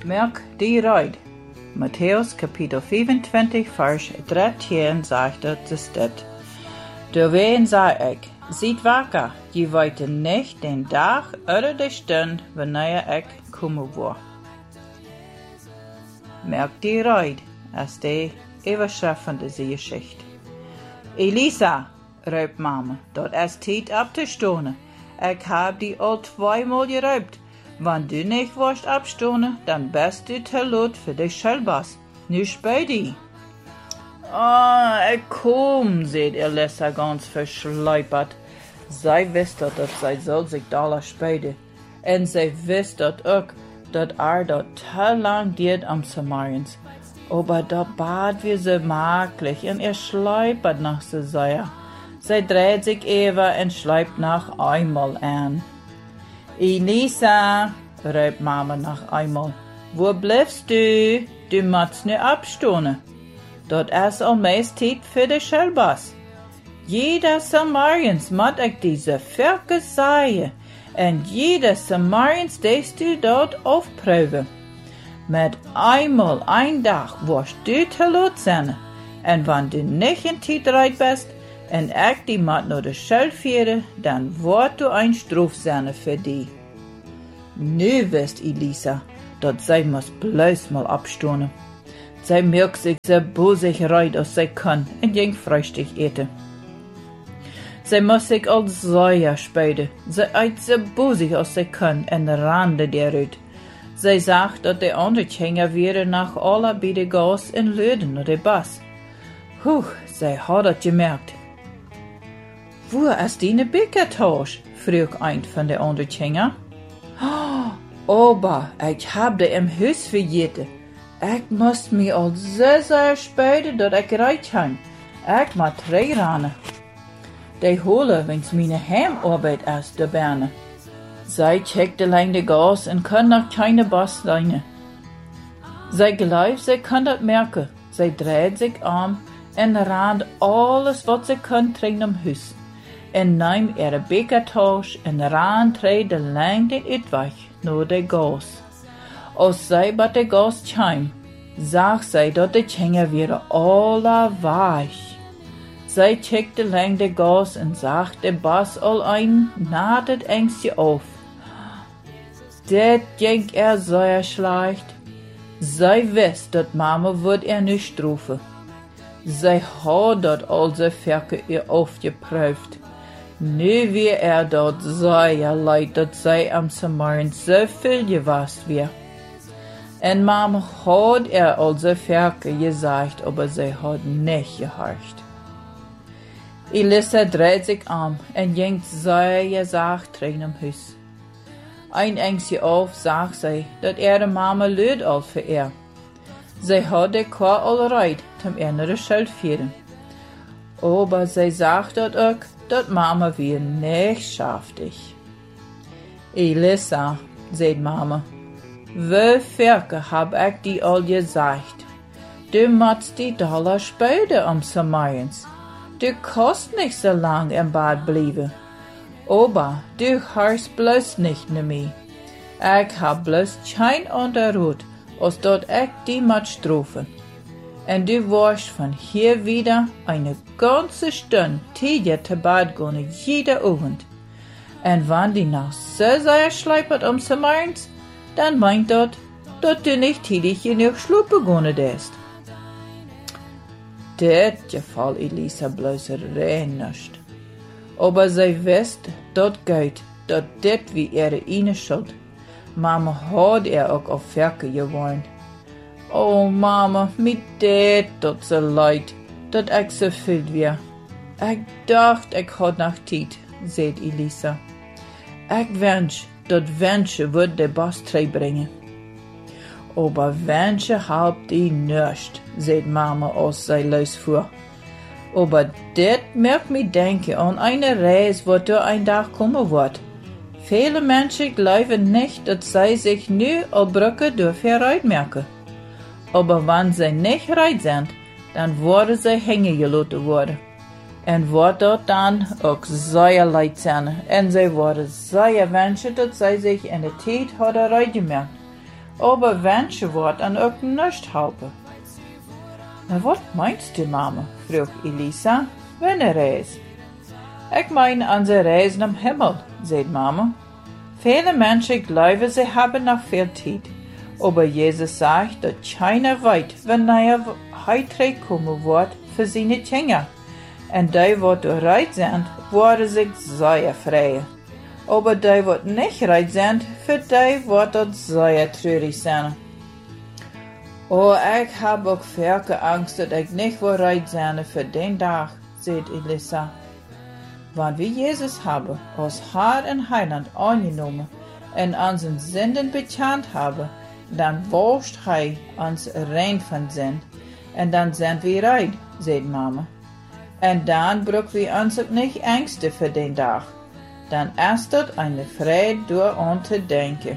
Merk die Reid. Matthäus Kapitel 25, Vers 13 sagt es dit. Doorheen zei ik, ziet wakker, je weet niet den dag oder de stund wanneer ik komen word. Merk die Reid, als de Überschrift van deze Geschichte. Elisa, riep Mama, dat is tijd op te stonen. Ik heb die al 2 maal geruipt. Wenn du nicht wirst abstonen, dann bist du te laat für dich selbst. Nu spät die. Ich komm, seht Elisa ganz verschleipert. Sie wisst dat sie soll sich da späten. Und sie wisst dat auch, dat dort te lang diert am Samariens. Aber da bat wir sie maglich und schleipert nach sie sehr. Sie dreht sich even und schleipt nach einmal an. Elisa, riep Mama nach einmal, wo bleibst du? Du musst nicht abstonen. Dort ist allmeist Zeit für dich selbst. Jeder Samariens muss ich diese Völker sagen, und jeder Samariens darfst du dort aufprüfen. Mit einmal ein Tag wirst du te laat sein, und wenn du nicht in Zeit bereit bist, und ich die mat nur de Schuld führen, dann wird du ein Straf sein für die. Nu wisst Elisa, dat zij muss bloß mal abstonen. Zij merkt sich so bosig reid als zij kann und ging frühstück eten. Zij muss sich als Säuer späten. Zij eet so bosig als zij kann und rande derut. Zij sagt, dat de andere Kinder wieder nach alle bij de Gas in Löden oder Bass. Zij hat dat gemerkt. Wo ist die Bäckertausch? frug ein von der anderen Kinder. Aber ich hab de im Haus vergeten. Ich muss mich al so sehr späten, dat ich reit kann. Ich muss 3 ranen. Die holen, wenn's meine Heimarbeit ist, der Berne. Sie checkte lang de Gas und kann noch keine Bass leinen. Sie glaubt, sie kann das merken. Sie dreht sich um und rannt alles, was sie kann, drin am Haus. En neem ihre Bäckertausch en ran trede lang den Uitweg naar de Gas. Als zij bij de Gas kwam, zag zij dat de Kinder weer alle weich. Zij checkte lang de Gas en zag de Bas al een na het engstje auf. Dat ging sehr schlecht. Zij wist dat Mama wird nicht strafen. Zij had dat al zo verke ihr aufgeprüft. Nu wie dort sehr leid, dat zij am Samariën so viel gewast wie. En Mama had al so verke gesagt, aber sie hat nicht gehorcht. Elisa dreht sich en ging sehr gesagt drin am Haus. Ein engstje auf sagt sie, dat ihre Mama lüd al für ihr. Sie hat de Quar al reit, zum andere Schuld führen. Aber sie sagt dort auch, dat Mama wir nicht schaftig. Elisa, sagt Mama, wie Völker hab ich die all gesagt? Du musst die Dollar später am Samariens. Du kannst nicht so lang im Bad bleiben. Aber du hörst bloß nicht ne mehr. Ich hab bloß kein Unterrut, als dort ich die mat strafen. Und du wirst von hier wieder eine ganze Stunde tiger zu Bad gehen, jeder Abend. Und wenn die noch so sehr schleipert um Samariens, dann meint dort, dass du nicht tidig genug schlupen gehen darfst. Das gefällt Elisa bloß rein nicht. Aber sie wisst, dort geht, dass das wie ihre eine Schuld. Mama hat auch auf Verke gewollt. Oh Mama, mit det tot so leid, dat ich so viel wie. Ich dacht, ich had noch Zeit, sagt Elisa. Ich wünsch, dat Wünsche würd de Boss bringen. Aber Wünsche habt die nicht, sagt Mama, als sie losfuhr. Aber det merkt mich denken an eine Reise, wo du ein Tag kommen wird. Viele Menschen glauben nicht, dass sie sich nu auf Brücke dürfen merken. Aber wenn sie nicht reit sind, dann worden sie hängen gelassen worden. Und wird dort dann auch sehr leid sein. Und sie worden sehr wünschen, dass sie sich in der Zeit hadden reit gemerkt. aber wensche wordt dan ook nicht helpen. Maar wat meinst du, Mama? Vroeg Elisa. Wanneer reis? Ik mein onze reis naar Himmel, zei Mama. Viele Menschen glauben, sie haben noch viel Zeit. Aber Jesus sagt, dass keiner weiß, wanneer hij terugkomen wordt für seine Kinder. Und die, wat reit sind, worden sich sehr freuen. Aber die, wat nicht reit sind, für die wird das sehr traurig sein. Oh, ich habe auch viel Angst, dass ich nicht will reit sein für den Tag, sagt Elisa. Wann wir Jesus haben, als Herr und Heiland angenommen und unseren Sünden bekannt haben, dann wascht er uns rein von Sinn. Und dann sind wir rein, sagt Mama. Und dann brauchen wir uns auch nicht Ängste für den Tag. Dann ist das eine Freude durch uns denken.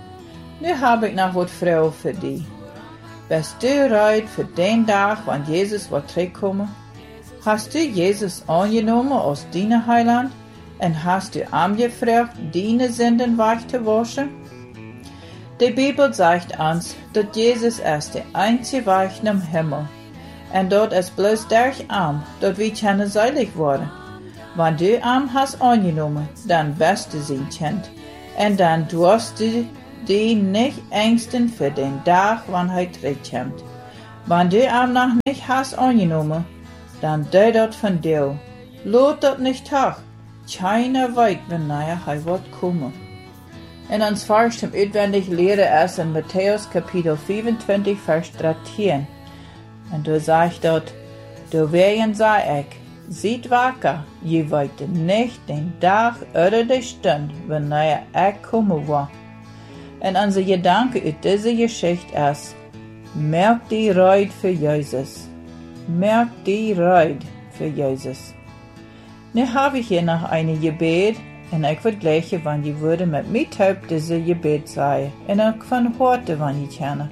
Nu habe ich noch was Frau für dich. Bist du bereit für den Tag, wann Jesus wird zurückkommen? Hast du Jesus angenommen als dein Heiland? Und hast du angefragt, deine Sünden wegzuwaschen? Die Bibel sagt uns, dass Jesus ist der einzige Weg zum Himmel. Und dort ist bloß durch Arm, dass wir keine seilig worden. Wenn du Arm hast angenommen, dann bist du sein Kind. Und dann darfst du dich nicht ängsten für den Tag, wann er zurückkommt. Wenn du Arm noch nicht hast angenommen, dann deu dort von dir. Lot dort nicht hoch. Keiner weiß, wenn er wird kommen. In uns Vers zum Utwendig Lehre ist in Matthäus Kapitel 25, Vers 13. Und du sagst dort, du werden sag ich, seid wacker, je weißt nicht den Tag oder die Stunde, wenn ich kommen will. Und unser Gedanke in dieser Geschichte ist, merk die Reut für Jesus. Merk die Reut für Jesus. Nu habe ich hier noch eine Gebet, und ich würde gleich, wann ihr würde mit mir taub diese Gebet sei, und ich von heute, wann ich kenne.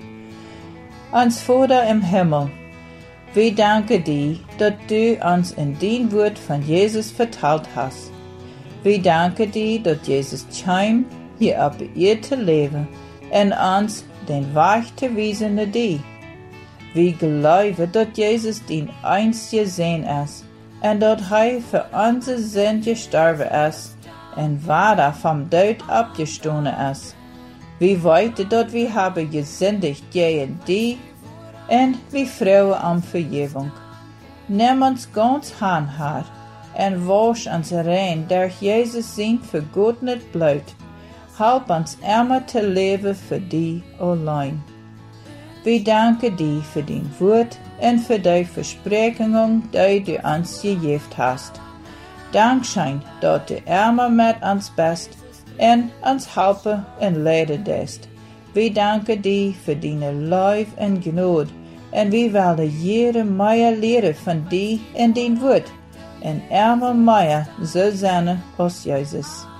Uns Vater im Himmel, wir danken dir, dass du uns in dein Wort von Jesus verteilt hast. Wir danken dir, dass Jesus kam, hier auf ihr zu leben, und uns den Weg zu weisen zu dir. Wir glauben, dass Jesus dein einziger Sohn ist, und dass er für unsere Sünden gestorben ist, und weiter vom Tod abgestanden ist. Wir wissen, dass wir haben gesündigt gegen dich, und wir freuen um Vergebung. Nimm uns ganz Hand und wasch uns rein durch Jesus sein vergotenes Blut. Help uns immer zu leben für dich allein. Wir danken dir für dein Wort und für die Versprechungen, die du uns gegeben hast. Dankeschön, dass du immer mit uns bist und uns helfen und leiden lässt. Wir danken dir für deine Liebe und Gnade, und wir wollen jede mehr lehren von dir und dein Wort, und immer mehr so sein als Jesus.